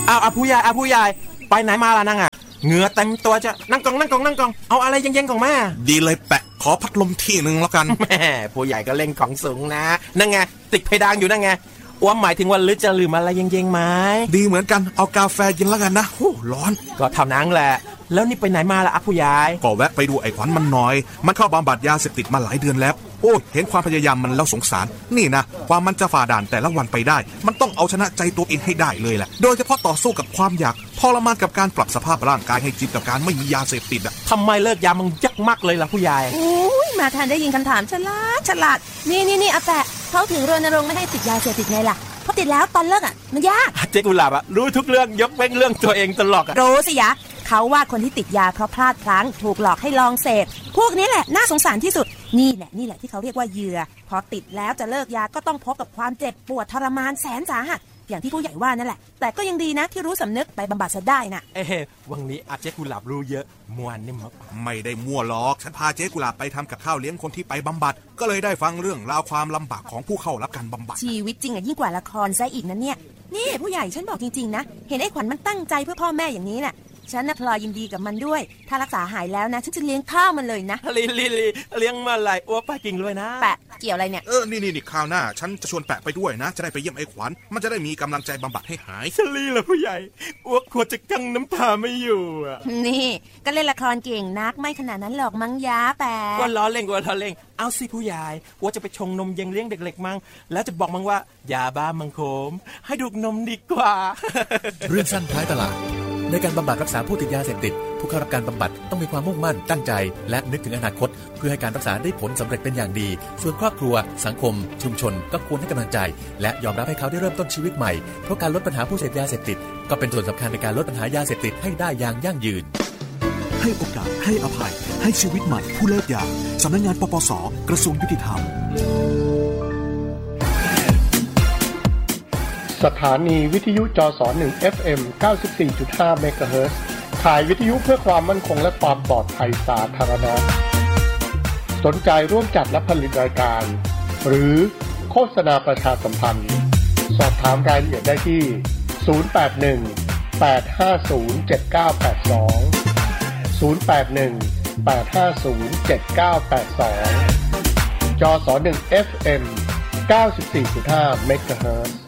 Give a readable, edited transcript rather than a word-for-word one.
เอาผู้ใหญ่ไปไหนมาล่ะนั่งอ่ะเหงื่อเต็มตัวจะนั่งกองเอาอะไรเย็นๆของแม่ดีเลยแปะขอพัดลมที่นึงแล้วกันแม่ผู้ใหญ่ก็เล่นของสูงนะนั่นไงติดเพดานอยู่นั่นไงอ้วนหมายถึงว่าลึกจะลืมอะไรเย็นๆไหมดีเหมือนกันเอากาแฟเย็นแล้วกันนะโอ้ร้อนก็เท่านั้นแหละแล้วนี่ไปไหนมาล่ะผู้ใหญ่ก็แวะไปดูไอ้ขวัญมันหน่อยมันเข้าบำบัดยาเสพติดมาหลายเดือนแล้วโอ้เห็นความพยายามมันแล้วสงสารนี่นะความมันจะฝ่าด่านแต่ละวันไปได้มันต้องเอาชนะใจตัวเองให้ได้เลยแหละโดยเฉพาะต่อสู้กับความอยากทรมานกับการปรับสภาพร่างกายให้จิตกับการไม่มียาเสพติดอ่ะทำไมเลิกยามันยากมากเลยล่ะผู้ใหญ่โอ้ยมาทันได้ยินคำถามฉลาดนี่อาแปะเขาถึงรณรงค์ไม่ให้ติดยาเสพติดไงล่ะเพราะติดแล้วตอนเลิกอ่ะมันยากเจ๊กุหลาบอ่ะรู้ทุกเรื่องยกเว้นเรื่องตัวเองตลอดรู้สิยะเขาว่าคนที่ติดยาเพราะพลาดพลั้งถูกหลอกให้ลองเสพพวกนี้แหละน่าสงสารที่สุดนี่แหละที่เขาเรียกว่าเหยื่อพอติดแล้วจะเลิกยาก็ต้องพบกับความเจ็บปวดทรมานแสนสาหัสอย่างที่ผู้ใหญ่ว่านั่นแหละแต่ก็ยังดีนะที่รู้สำนึกไปบำบัดซะได้นะวันนี้อาเจ๊กุหลาบรู้เยอะม่วนนี่มั้งไม่ได้มั่วหรอกฉันพาเจ๊กุหลาบไปทำกับข้าวเลี้ยงคนที่ไปบำบัดก็เลยได้ฟังเรื่องราวความลำบากของผู้เข้ารับการบำบัดชีวิตจริงยิ่งกว่าละครซะอีกนะเนี่ยนี่ผู้ใหญ่ฉันบอกจริงๆนะเห็นไอ้ขวัญมันตั้งใจเพื่อพ่อแม่อย่างนี้น่ะฉันน่ะพลอยยินดีกับมันด้วยถ้ารักษาหายแล้วนะฉันจะเลี้ยงข้าวมันเลยนะลีเลี้ยงมาหลายอ้วป้ากิ่งเลยนะแปะเกี่ยวอะไรเนี่ยนี่คราวหน้าฉันจะชวนแปะไปด้วยนะจะได้ไปเยี่ยมไอ้ขวัญมันจะได้มีกำลังใจบำบัดให้หายชลีล่ะผู้ใหญ่อ้วควรจะกั้งน้ำตาไม่อยู่นี่ก็เล่นละครเก่งนักไม่ขนาดนั้นหรอกมั้งยะแปะว่าล้อเล่นเอาสิผู้ใหญ่อ้วจะไปชงนมเย็นเลี้ยงเด็กเล็กมั้งแล้วจะบอกมั้งว่าอย่าบ้ามังโคมให้ดูนมดีกว่าเรื่องสั้นท้ายตลาดในการบำบัดรักษาผู้ติดยาเสพติดผู้เข้ารับการบำบัดต้องมีความมุ่งมั่นตั้งใจและนึกถึงอนาคตเพื่อให้การรักษาได้ผลสำเร็จเป็นอย่างดีส่วนครอบครัวสังคมชุมชนก็ควรให้กำลังใจและยอมรับให้เขาได้เริ่มต้นชีวิตใหม่เพราะการลดปัญหาผู้เสพยาเสพติดก็เป็นส่วนสำคัญในการลดปัญหายาเสพติดให้ได้อย่างยั่งยืนให้โอกาสให้อภัยให้ชีวิตใหม่ผู้เลิกยาสำนักงานปปส.กระทรวงยุติธรรมสถานีวิทยุจส1 FM 94.5 เมกะเฮิรตซ์ขายวิทยุเพื่อความมั่นคงและความปลอดภัยสาธารณะสนใจร่วมจัดและผลิตรายการหรือโฆษณาประชาสัมพันธ์สอบถามรายละเอียดได้ที่081-850-7982 081-850-7982 จส1 FM 94.5 เมกะเฮิรตซ์